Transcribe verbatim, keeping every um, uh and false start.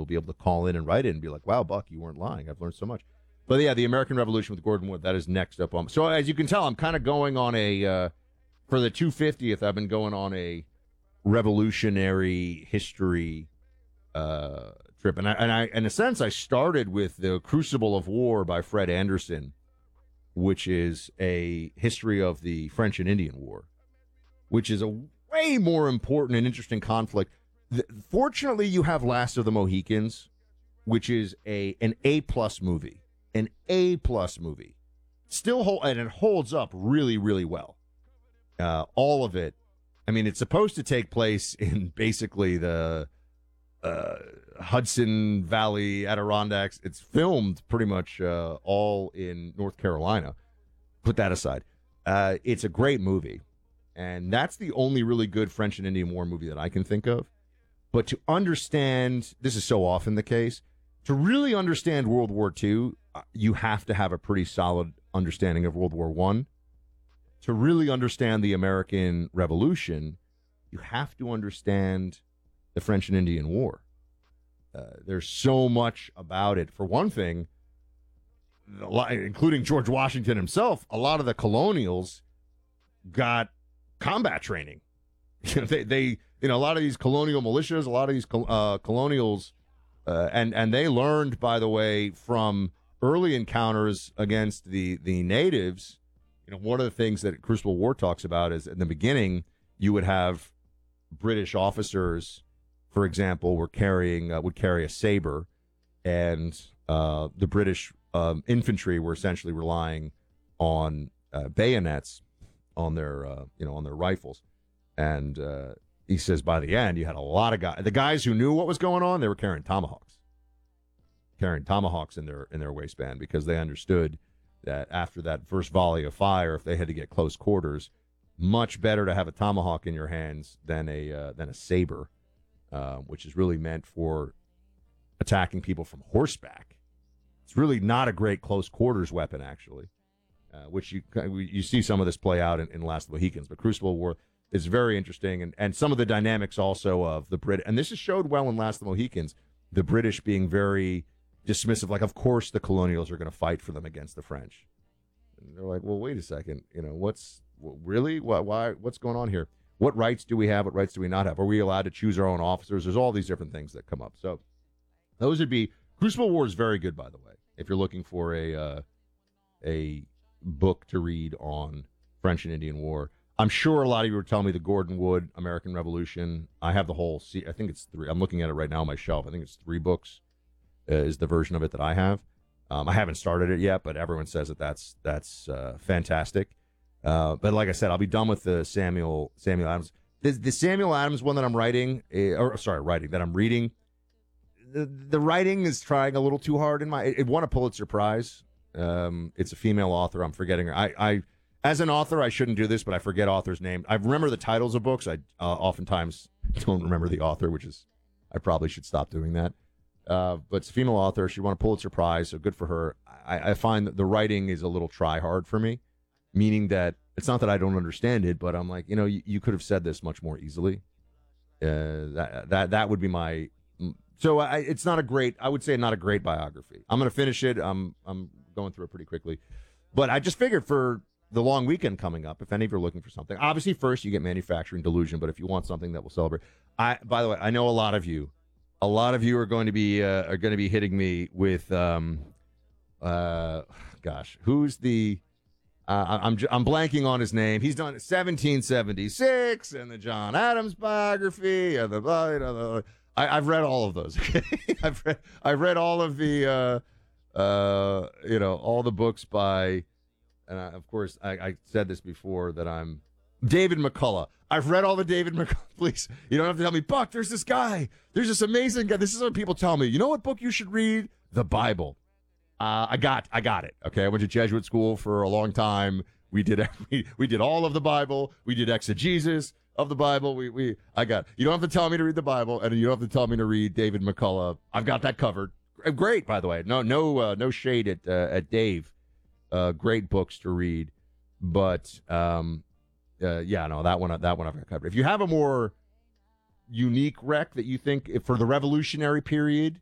you'll be able to call in and write it and be like, wow, Buck, you weren't lying. I've learned so much. But, yeah, the American Revolution with Gordon Wood, that is next up. on. So, as you can tell, I'm kind of going on a, uh, for the two hundred fiftieth, I've been going on a revolutionary history uh, trip. And, I, and I, in a sense, I started with The Crucible of War by Fred Anderson, which is a history of the French and Indian War, which is a way more important and interesting conflict. The, fortunately, you have Last of the Mohicans, which is a an A-plus movie. An A-plus movie. Still, hold, and it holds up really, really well. Uh, all of it. I mean, it's supposed to take place in basically the uh, Hudson Valley, Adirondacks. It's filmed pretty much uh, all in North Carolina. Put that aside. Uh, it's a great movie. And that's the only really good French and Indian War movie that I can think of. But to understand, this is so often the case, to really understand World War Two, you have to have a pretty solid understanding of World War One. To really understand the American Revolution, you have to understand the French and Indian War. Uh, there's so much about it. For one thing, a lot, including George Washington himself, a lot of the colonials got combat training. they, they, you know, a lot of these colonial militias, a lot of these uh, colonials, uh, and and they learned, by the way, from early encounters against the the natives. You know, one of the things that Crucible War talks about is in the beginning, you would have British officers, for example, were carrying uh, would carry a saber, and uh, the British um, infantry were essentially relying on uh, bayonets on their uh, you know on their rifles. And uh, he says by the end, you had a lot of guys. The guys who knew what was going on, they were carrying tomahawks, carrying tomahawks in their in their waistband because they understood that after that first volley of fire, if they had to get close quarters, much better to have a tomahawk in your hands than a uh, than a saber, uh, which is really meant for attacking people from horseback. It's really not a great close quarters weapon, actually, uh, which you you see some of this play out in, in Last of the Mohicans. But Crucible War is very interesting, and, and some of the dynamics also of the Brit, and this is showed well in Last of the Mohicans, the British being very dismissive, like, of course the colonials are going to fight for them against the French. And they're like, well, wait a second, you know, what's, really, why, why, what's going on here? What rights do we have? What rights do we not have? Are we allowed to choose our own officers? There's all these different things that come up. So those would be, Crucible War is very good, by the way, if you're looking for a, uh, a book to read on French and Indian War. I'm sure a lot of you were telling me the Gordon Wood American Revolution. I have the whole, I think it's three, I'm looking at it right now on my shelf. I think it's three books. Uh, is the version of it that I have. Um, I haven't started it yet, but everyone says that that's that's uh, fantastic. Uh, but like I said, I'll be done with the Samuel Samuel Adams. The, the Samuel Adams one that I'm writing, uh, or sorry, writing that I'm reading. The, the writing is trying a little too hard in my. It, it won a Pulitzer Prize. Um, it's a female author. I'm forgetting her. I, I, as an author, I shouldn't do this, but I forget authors' names. I remember the titles of books. I uh, oftentimes don't remember the author, which is I probably should stop doing that. Uh, but it's a female author. She won a Pulitzer Prize, so good for her. I, I find that the writing is a little try-hard for me, meaning that it's not that I don't understand it, but I'm like, you know, you, you could have said this much more easily. Uh, that that that would be my. So I, it's not a great. I would say not a great biography. I'm going to finish it. I'm I'm going through it pretty quickly, but I just figured for the long weekend coming up, if any of you are looking for something, obviously first you get Manufacturing Delusion, but if you want something that will celebrate, I by the way, I know a lot of you. A lot of you are going to be uh, are going to be hitting me with, um, uh, gosh, who's the? Uh, I'm I'm blanking on his name. He's done seventeen seventy-six and the John Adams biography. And the, you know, the I, I've read all of those. Okay, I've read I've read all of the, uh, uh, you know, all the books by, and I, of course I, I said this before that I'm David McCullough. I've read all the David McCullough. Please, you don't have to tell me, Buck, there's this guy. There's this amazing guy. This is what people tell me. You know what book you should read? The Bible. Uh, I got I got it. Okay, I went to Jesuit school for a long time. We did we, we did all of the Bible. We did exegesis of the Bible. We we I got. You don't have to tell me to read the Bible, and you don't have to tell me to read David McCullough. I've got that covered. Great, by the way. No no uh, no shade at uh, at Dave. Uh, great books to read, but um, uh, yeah, no, that one that one I've got covered. If you have a more unique rec that you think for the Revolutionary period